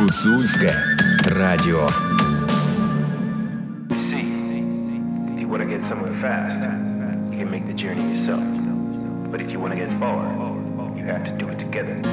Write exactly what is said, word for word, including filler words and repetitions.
Гуцульське радіо. See, if you want to get somewhere fast, you can make the journey yourself. But if you want to get far, you have to do it together.